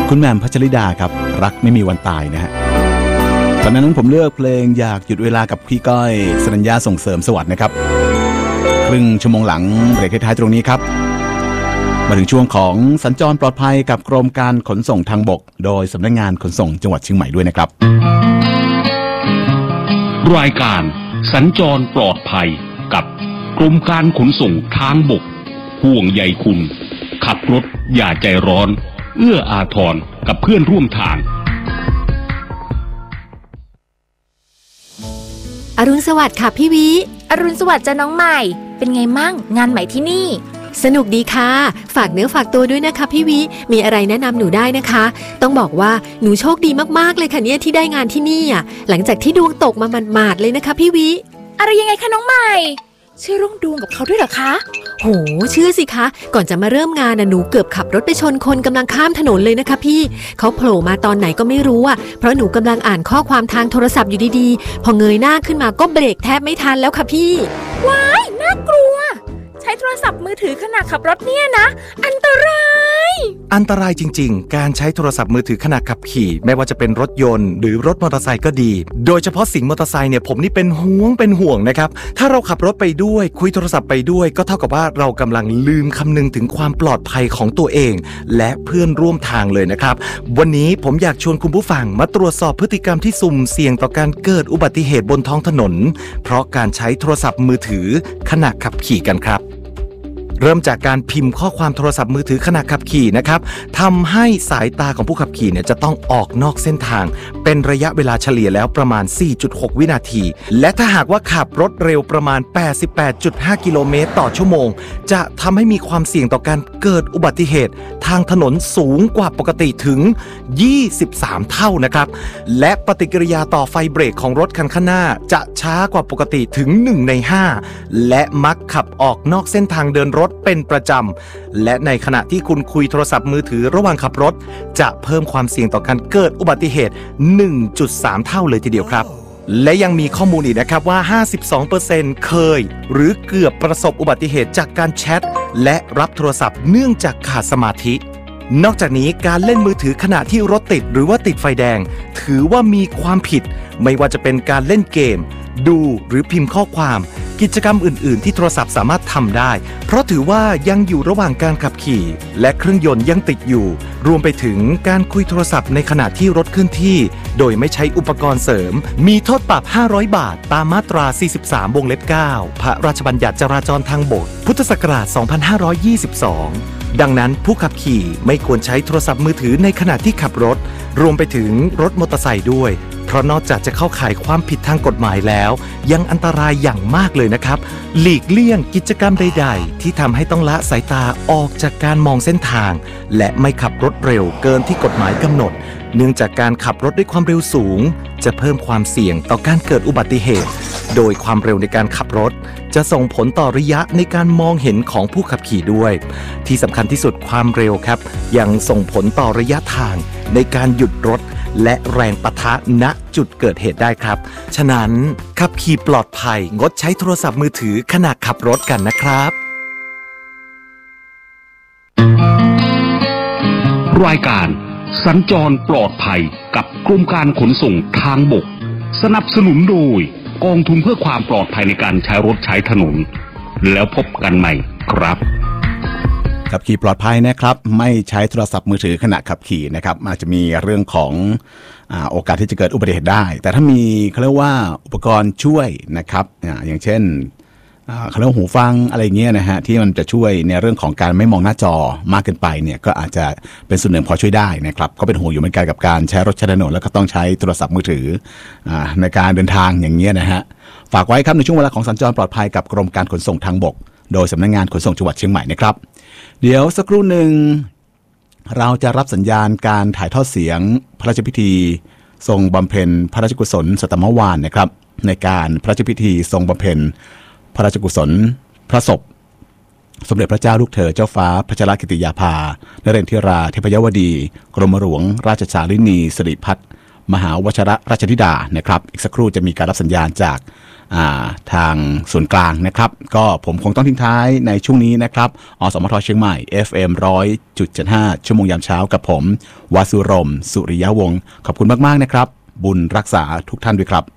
คุณแหม่มพัชริดาครับรักไม่มีวันตายนะฮะตอนนั้นผมเลือกเพลงอยากหยุดเวลากับพี่ก้อยสรัญญาส่งเสริมสวัสดิ์นะครับครึ่งชั่วโมงหลังเบรกท้ายๆตรงนี้ครับมาถึงช่วงของสัญจรปลอดภัยกับกรมการขนส่งทางบกโดยสำนักงานขนส่งจังหวัดเชียงใหม่ด้วยนะครับรายการสัญจรปลอดภัยกับกรมการขนส่งทางบกห่วงใยคุณขับรถอย่าใจร้อนเอื้ออาทรกับเพื่อนร่วมทางอรุณสวัสดิ์ค่ะพี่วิอรุณสวัสดิ์จ้ะน้องใหม่เป็นไงมั่งงานใหม่ที่นี่สนุกดีค่ะฝากเนื้อฝากตัวด้วยนะคะพี่วิมีอะไรแนะนำหนูได้นะคะต้องบอกว่าหนูโชคดีมากๆเลยค่ะเนี่ยที่ได้งานที่นี่อ่ะหลังจากที่ดวงตกมาหมาดๆเลยนะคะพี่วิอะไรยังไงคะน้องใหม่เชื่อเรื่องดวงกับเขาด้วยเหรอคะโหเชื่อสิคะก่อนจะมาเริ่มงานหนูเกือบขับรถไปชนคนกำลังข้ามถนนเลยนะคะพี่เขาโผล่มาตอนไหนก็ไม่รู้อ่ะเพราะหนูกำลังอ่านข้อความทางโทรศัพท์อยู่ดีๆพอเงยหน้าขึ้นมาก็เบรกแทบไม่ทันแล้วค่ะพี่ว้ายน่ากลัวใช้โทรศัพท์มือถือขณะขับรถเนี่ยนะอันตรายจริงๆการใช้โทรศัพท์มือถือขณะขับขี่ไม่ว่าจะเป็นรถยนต์หรือรถมอเตอร์ไซค์ก็ดีโดยเฉพาะสิ่งมอเตอร์ไซค์เนี่ยผมนี่เป็นห่วงนะครับถ้าเราขับรถไปด้วยคุยโทรศัพท์ไปด้วยก็เท่ากับว่าเรากำลังลืมคำนึงถึงความปลอดภัยของตัวเองและเพื่อนร่วมทางเลยนะครับวันนี้ผมอยากชวนคุณผู้ฟังมาตรวจสอบพฤติกรรมที่สุ่มเสี่ยงต่อการเกิดอุบัติเหตุบนท้องถนนเพราะการใช้โทรศัพท์มือถือขณะขับขี่กันครับเริ่มจากการพิมพ์ข้อความโทรศัพท์มือถือขณะขับขี่นะครับทำให้สายตาของผู้ขับขี่เนี่ยจะต้องออกนอกเส้นทางเป็นระยะเวลาเฉลี่ยแล้วประมาณ 4.6 วินาทีและถ้าหากว่าขับรถเร็วประมาณ 88.5 กิโลเมตรต่อชั่วโมงจะทำให้มีความเสี่ยงต่อการเกิดอุบัติเหตุทางถนนสูงกว่าปกติถึง 23 เท่านะครับและปฏิกิริยาต่อไฟเบรกของรถคันข้างหน้าจะช้ากว่าปกติถึง 1 ใน 5และมักขับออกนอกเส้นทางเดินรถเป็นประจำและในขณะที่คุณคุยโทรศัพท์มือถือระหว่างขับรถจะเพิ่มความเสี่ยงต่อการเกิดอุบัติเหตุ 1.3 เท่าเลยทีเดียวครับและยังมีข้อมูลอีกนะครับว่า 52% เคยหรือเกือบประสบอุบัติเหตุจากการแชทและรับโทรศัพท์เนื่องจากขาดสมาธินอกจากนี้การเล่นมือถือขณะที่รถติดหรือว่าติดไฟแดงถือว่ามีความผิดไม่ว่าจะเป็นการเล่นเกมดูหรือพิมพ์ข้อความกิจกรรมอื่นๆที่โทรศัพท์สามารถทำได้เพราะถือว่ายังอยู่ระหว่างการขับขี่และเครื่องยนต์ยังติดอยู่รวมไปถึงการคุยโทรศัพท์ในขณะที่รถเคลื่อนที่โดยไม่ใช้อุปกรณ์เสริมมีโทษปรับ500 บาทตามมาตรา43 วงเล็บ 9 พระราชบัญญัติจราจรทางบกพุทธศักราช 2522 ดังนั้นผู้ขับขี่ไม่ควรใช้โทรศัพท์มือถือในขณะที่ขับรถรวมไปถึงรถมอเตอร์ไซค์ด้วยเพราะนอกจากจะเข้าข่ายความผิดทางกฎหมายแล้วยังอันตรายอย่างมากเลยนะครับหลีกเลี่ยงกิจกรรมใดๆที่ทำให้ต้องละสายตาออกจากการมองเส้นทางและไม่ขับรถเร็วเกินที่กฎหมายกำหนดเนื่องจากการขับรถด้วยความเร็วสูงจะเพิ่มความเสี่ยงต่อการเกิดอุบัติเหตุโดยความเร็วในการขับรถจะส่งผลต่อระยะในการมองเห็นของผู้ขับขี่ด้วยที่สำคัญที่สุดความเร็วครับยังส่งผลต่อระยะทางในการหยุดรถและแรงปะทะณจุดเกิดเหตุได้ครับฉะนั้นขับขี่ปลอดภัยงดใช้โทรศัพท์มือถือขณะขับรถกันนะครับรายการสัญจรปลอดภัยกับกรมการขนส่งทางบกสนับสนุนโดยกองทุนเพื่อความปลอดภัยในการใช้รถใช้ถนนแล้วพบกันใหม่ครับขับขี่ปลอดภัยนะครับไม่ใช้โทรศัพท์มือถือขณะขับขี่นะครับอาจจะมีเรื่องของโอกาสที่จะเกิดอุบัติเหตุได้แต่ถ้ามีเขาเรียกว่าอุปกรณ์ช่วยนะครับอย่างเช่นเขาเรียกหูฟังอะไรเงี้ยนะฮะที่มันจะช่วยในเรื่องของการไม่มองหน้าจอมากเกินไปเนี่ยก็อาจจะเป็นส่วนหนึ่งพอช่วยได้นะครับก็เป็นห่วงอยู่เหมือนกันกับการใช้รถใช้ถนนแล้วก็ต้องใช้โทรศัพท์มือถือในการเดินทางอย่างเงี้ยนะฮะฝากไว้ครับในช่วงเวลาของสัญจรปลอดภัยกับกรมการขนส่งทางบกโดยสำนักงานขนส่งจังหวัดเชียงใหม่นะครับเดี๋ยวสักครู่หนึ่งเราจะรับสัญญาณการถ่ายทอดเสียงพระราชพิธีทรงบำเพ็ญพระราชกุศลสัตมวานนะครับในการพระราชพิธีทรงบำเพ็ญพระราชกุศลพระศพสมเด็จพระเจ้าลูกเธอเจ้าฟ้าพัชรกิติยาภานเรนทิราเทพยวดีกรมหลวงราชชาลินีสิริพัฒน์มหาวชรราชธิดานะครับอีกสักครู่จะมีการรับสัญญาณจากทางส่วนกลางนะครับก็ผมคงต้องทิ้งท้ายในช่วงนี้นะครับอสมทเชียงใหม่ FM 100.75 ชั่วโมงยามเช้ากับผมวสุรมสุริยวงศ์ขอบคุณมากๆนะครับบุญรักษาทุกท่านด้วยครับ